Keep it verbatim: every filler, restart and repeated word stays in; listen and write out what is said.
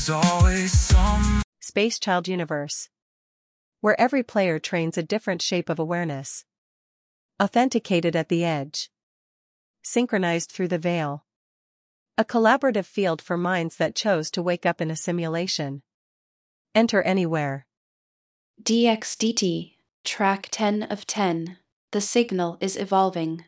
There's always some Space Child Universe, where every player trains a different shape of awareness. Authenticated at the edge. Synchronized through the veil. A collaborative field for minds that chose to wake up in a simulation. Enter anywhere. D X D T, track ten of ten. The signal is evolving.